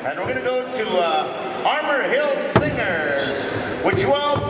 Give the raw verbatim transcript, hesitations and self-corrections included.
And we're going to go to uh, Armor Hill Singers, which will